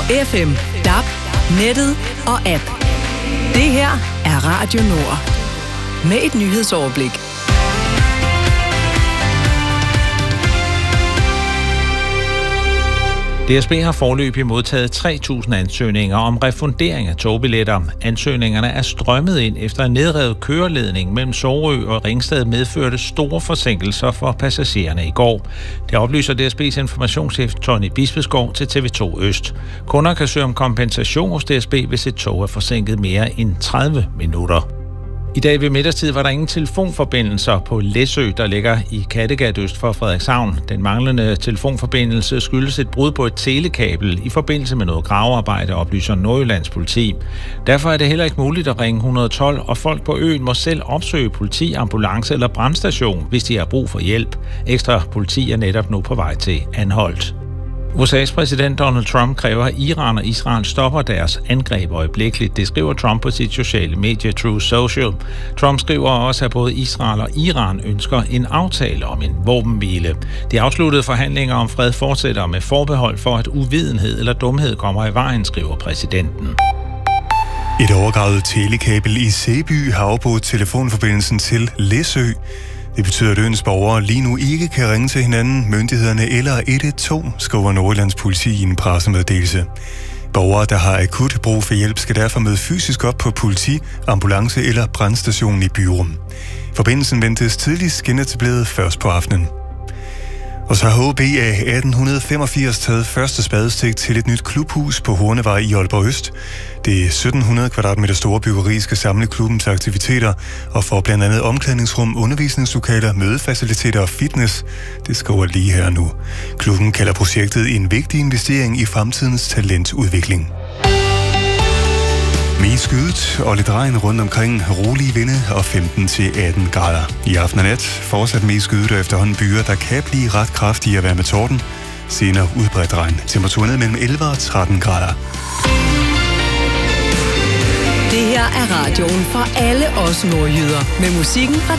FM, DAB, nettet og app. Det her er Radio Nord. Med et nyhedsoverblik. DSB har foreløbig modtaget 3.000 ansøgninger om refundering af togbilletter. Ansøgningerne er strømmet ind efter en nedrevet køreledning mellem Sorø og Ringsted medførte store forsinkelser for passagererne i går. Det oplyser DSB's informationschef Tony Bispeskov til TV2 Øst. Kunder kan søge om kompensation hos DSB, hvis et tog er forsinket mere end 30 minutter. I dag ved middagstid var der ingen telefonforbindelser på Læsø, der ligger i Kattegat øst for Frederikshavn. Den manglende telefonforbindelse skyldes et brud på et telekabel i forbindelse med noget gravearbejde, oplyser Nordjyllands politi. Derfor er det heller ikke muligt at ringe 112, og folk på øen må selv opsøge politi, ambulance eller brandstation, hvis de har brug for hjælp. Ekstra politi er netop nu på vej til Anholt. USA's præsident Donald Trump kræver, at Iran og Israel stopper deres angreb øjeblikkeligt. Det skriver Trump på sit sociale medie Truth Social. Trump skriver også, at både Israel og Iran ønsker en aftale om en våbenhvile. De afsluttede forhandlinger om fred fortsætter med forbehold for, at uvidenhed eller dumhed kommer i vejen, skriver præsidenten. Et overgravet telekabel i Sæby har afbrudt telefonforbindelsen til Læsø. Det betyder, at øens borgere lige nu ikke kan ringe til hinanden, myndighederne eller 112, skriver Nordjyllands politi i en pressemeddelelse. Borgere, der har akut brug for hjælp, skal derfor møde fysisk op på politi, ambulance eller brandstationen i Byrum. Forbindelsen ventes tidligst genetableret først på aftenen. Og så har HB af 1885 taget første spadestik til et nyt klubhus på Hornevej i Aalborg Øst. Det 1700 kvadratmeter store byggeri skal samle klubbens aktiviteter og får blandt andet omklædningsrum, undervisningslokaler, mødefaciliteter og fitness. Det skriver lige her nu. Klubben kalder projektet en vigtig investering i fremtidens talentudvikling. Mest skyet og lidt regn rundt omkring, rolige vinde og 15-18 grader. I aften og nat fortsat mest skyet og efterhånden byer, der kan blive ret kraftige at være med torden. Senere udbredt regn. Temperaturen mellem 11 og 13 grader. Det her er radioen for alle os nordjyder. Med musikken fra